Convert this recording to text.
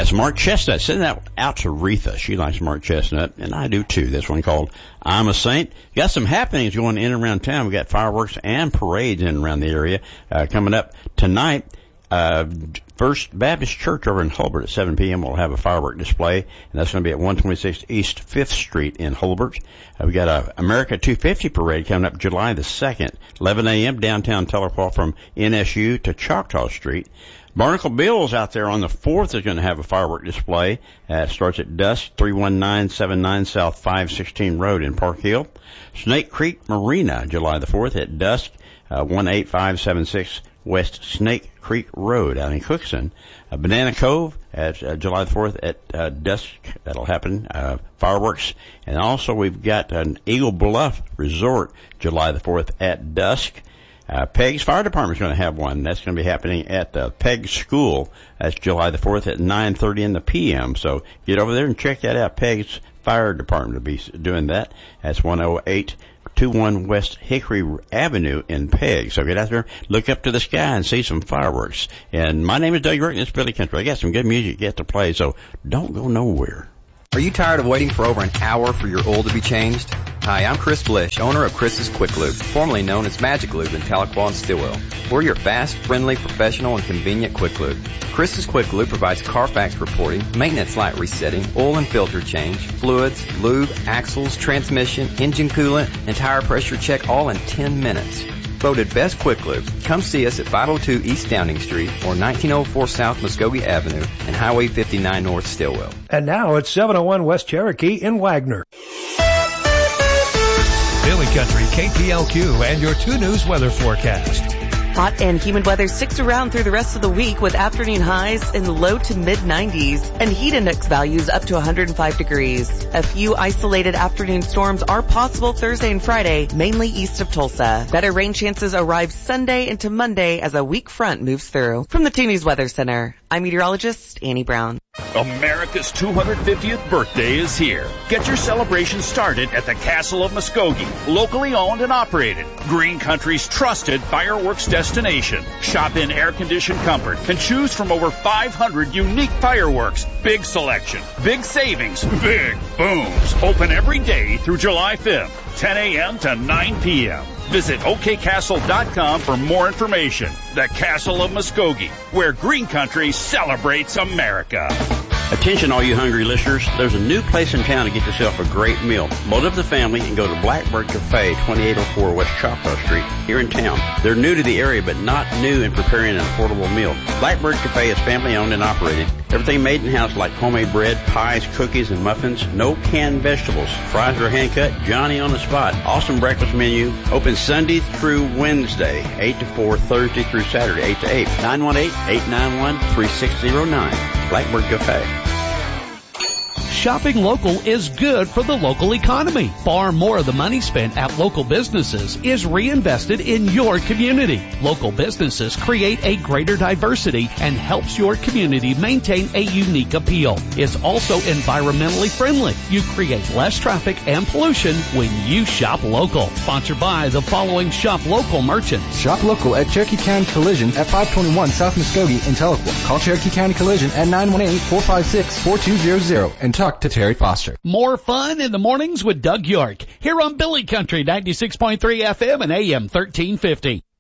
That's Mark Chestnut. Send that out to Retha. She likes Mark Chestnut, and I do too. This one called I'm a Saint. Got some happenings going in and around town. We got fireworks and parades in and around the area coming up tonight. First Baptist Church over in Hulbert at 7 p.m. will have a firework display, and that's going to be at 126 East 5th Street in Hulbert. We got a America 250 parade coming up July the 2nd, 11 a.m. downtown Tahlequah from NSU to Choctaw Street. Barnacle Bill's out there on the 4th is going to have a firework display. It starts at dusk, 31979 South 516 Road in Park Hill. Snake Creek Marina, July the 4th at dusk, 18576 West Snake Creek Road out in Cookson. Banana Cove at July the 4th at dusk. That'll happen. Fireworks. And also we've got an Eagle Bluff Resort July the 4th at dusk. Pegg's Fire Department's going to have one. That's going to be happening at Peg School. That's July the 4th at 9:30 in the p.m. So get over there and check that out. Pegg's Fire Department will be doing that. That's 10821 West Hickory Avenue in Peg. So get out there, look up to the sky and see some fireworks. And my name is Doug York, and it's Billy Country. I got some good music yet to play, so don't go nowhere. Are you tired of waiting for over an hour for your oil to be changed? Hi, I'm Chris Blish, owner of Chris's Quick Lube, formerly known as Magic Lube in Tahlequah and Stillwell. We're your fast, friendly, professional, and convenient Quick Lube. Chris's Quick Lube provides Carfax reporting, maintenance light resetting, oil and filter change, fluids, lube, axles, transmission, engine coolant, and tire pressure check all in 10 minutes. Voted Best Quick Lube. Come see us at 502 East Downing Street or 1904 South Muskogee Avenue and Highway 59 North Stillwell. And now it's 701 West Cherokee in Wagner. Billy Country, KPLQ, and your 2 News weather forecast. Hot and humid weather sticks around through the rest of the week with afternoon highs in the low to mid 90s and heat index values up to 105 degrees. A few isolated afternoon storms are possible Thursday and Friday, mainly east of Tulsa. Better rain chances arrive Sunday into Monday as a weak front moves through. From the 2 News Weather Center, I'm meteorologist Annie Brown. America's 250th birthday is here. Get your celebration started at the Castle of Muskogee, locally owned and operated. Green Country's trusted fireworks destination. Shop in air-conditioned comfort and choose from over 500 unique fireworks. Big selection, big savings, big booms. Open every day through July 5th, 10 a.m. to 9 p.m. Visit okcastle.com for more information. The Castle of Muskogee, where Green Country celebrates America. Attention all you hungry listeners, there's a new place in town to get yourself a great meal. Load up the family and go to Blackbird Cafe, 2804 West Choctaw Street, here in town. They're new to the area, but not new in preparing an affordable meal. Blackbird Cafe is family owned and operated. Everything made in-house like homemade bread, pies, cookies, and muffins. No canned vegetables. Fries are hand-cut, Johnny on the spot. Awesome breakfast menu. Open Sunday through Wednesday, 8 to 4, Thursday through Saturday, 8 to 8. 918-891-3609. Blackbird Cafe. Shopping local is good for the local economy. Far more of the money spent at local businesses is reinvested in your community. Local businesses create a greater diversity and helps your community maintain a unique appeal. It's also environmentally friendly. You create less traffic and pollution when you shop local. Sponsored by the following shop local merchants. Shop local at Cherokee County Collision at 521 South Muskogee in Tahlequah. Call Cherokee County Collision at 918-456-4200 and talk to Terry Foster. More fun in the mornings with Doug York here on Billy Country 96.3 FM and AM 1350.